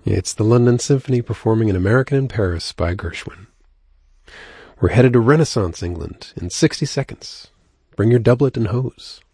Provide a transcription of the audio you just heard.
It's the London Symphony performing An American in Paris by Gershwin. We're headed to Renaissance England in 60 seconds. Bring your doublet and hose.